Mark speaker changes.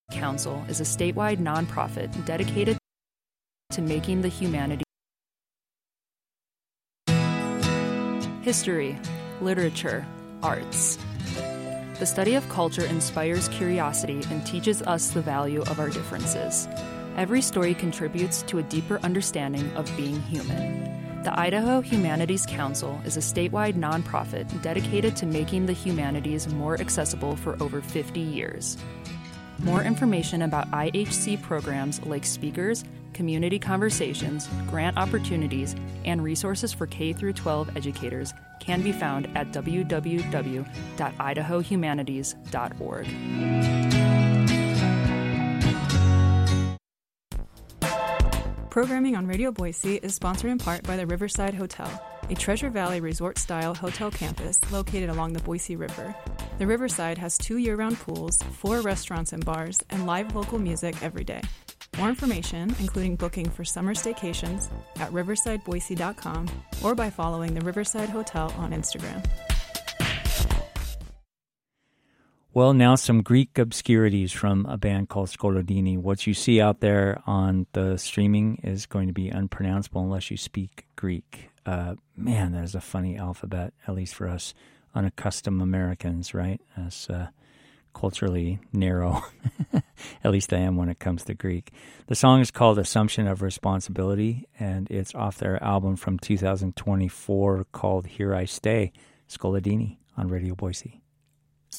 Speaker 1: Council is a statewide nonprofit dedicated to making the humanities. History, literature, arts. The study of culture inspires curiosity and teaches us the value of our differences. Every story contributes to a deeper understanding of being human. The Idaho Humanities Council is a statewide nonprofit dedicated to making the humanities more accessible for over 50 years. More information about IHC programs like speakers, community conversations, grant opportunities, and resources for K-12 educators can be found at www.idahohumanities.org.
Speaker 2: Programming on Radio Boise is sponsored in part by the Riverside Hotel, a Treasure Valley resort-style hotel campus located along the Boise River. The Riverside has 2 year-round pools, 4 restaurants and bars, and live local music every day. More information, including booking for summer staycations, at riversideboise.com or by following the Riverside Hotel on Instagram.
Speaker 3: Well, now some Greek obscurities from a band called Skolodini. What you see out there on the streaming is going to be unpronounceable unless you speak Greek. Man, that is a funny alphabet, at least for us unaccustomed Americans, right? As culturally narrow. At least I am when it comes to Greek. The song is called Assumption of Responsibility, and it's off their album from 2024 called Here I Stay, Skolodini on Radio Boise.